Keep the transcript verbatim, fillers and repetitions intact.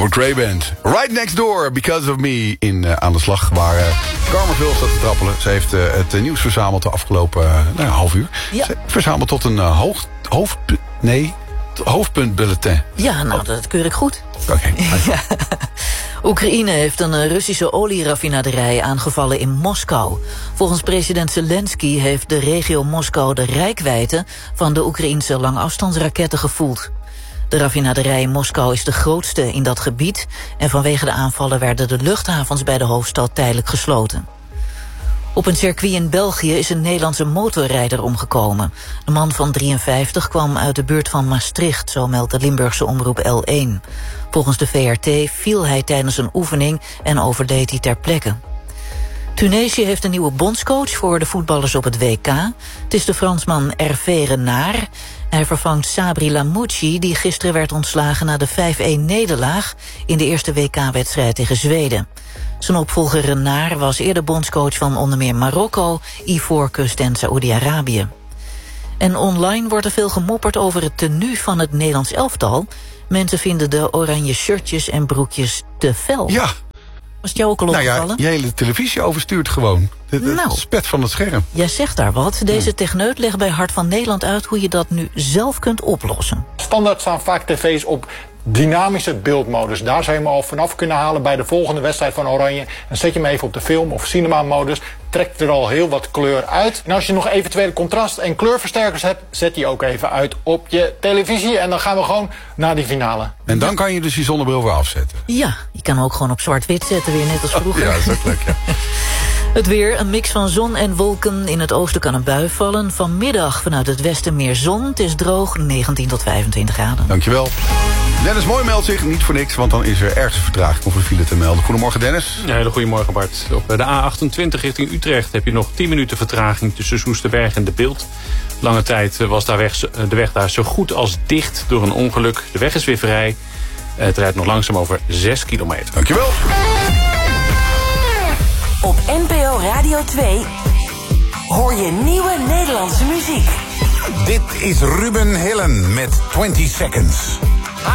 Robert Cray Band. Right Next Door, Because of Me in uh, aan de slag. Waar uh, Carmenville staat te trappelen. Ze heeft uh, het uh, nieuws verzameld de afgelopen uh, nou, half uur. Ja. Ze verzameld tot een uh, hoog, hoofd... Nee, hoofdpuntbulletin. Ja, nou, dat keur ik goed. Oké. Okay. Ja. Oekraïne heeft een Russische olieraffinaderij aangevallen in Moskou. Volgens president Zelensky heeft de regio Moskou de reikwijdte van de Oekraïense langafstandsraketten gevoeld. De raffinaderij in Moskou is de grootste in dat gebied en vanwege de aanvallen werden de luchthavens bij de hoofdstad tijdelijk gesloten. Op een circuit in België is een Nederlandse motorrijder omgekomen. De man van drieënvijftig kwam uit de buurt van Maastricht, zo meldt de Limburgse omroep L één. Volgens de V R T viel hij tijdens een oefening en overleed hij ter plekke. Tunesië heeft een nieuwe bondscoach voor de voetballers op het W K. Het is de Fransman Hervé Renard. Hij vervangt Sabri Lamouchi, die gisteren werd ontslagen na de vijf-een nederlaag in de eerste W K-wedstrijd tegen Zweden. Zijn opvolger Renard was eerder bondscoach van onder meer Marokko, Ivoorkust en Saoedi-Arabië. En online wordt er veel gemopperd over het tenue van het Nederlands elftal. Mensen vinden de oranje shirtjes en broekjes te fel. Ja. Was het jou ook al opgevallen? Nou ja, je hele televisie overstuurt gewoon. Het, het nou, spet van het scherm. Jij zegt daar wat. Deze techneut legt bij Hart van Nederland uit hoe je dat nu zelf kunt oplossen. Standaard staan vaak tv's op dynamische beeldmodus. Daar zou je hem al vanaf kunnen halen bij de volgende wedstrijd van Oranje. En zet je hem even op de film- of cinema-modus. Trekt er al heel wat kleur uit. En als je nog eventuele contrast- en kleurversterkers hebt, zet die ook even uit op je televisie. En dan gaan we gewoon naar die finale. En dan kan je dus die zonnebril weer afzetten. Ja, je kan hem ook gewoon op zwart-wit zetten weer, net als vroeger. Oh, ja, dat is ook leuk, ja. Het weer, een mix van zon en wolken. In het oosten kan een bui vallen. Vanmiddag vanuit het westen meer zon. Het is droog, negentien tot vijfentwintig graden. Dankjewel. Dennis Mooi meldt zich, niet voor niks, want dan is er ergens vertraging om voor de file te melden. Goedemorgen, Dennis. Ja, hele goedemorgen, Bart. Op de A achtentwintig richting Utrecht heb je nog tien minuten vertraging tussen Soesterberg en De Bilt. Lange tijd was daar weg, de weg daar zo goed als dicht door een ongeluk. De weg is weer vrij. Het rijdt nog langzaam over zes kilometer. Dankjewel. Op N P O Radio twee hoor je nieuwe Nederlandse muziek. Dit is Ruben Hillen met twintig seconds.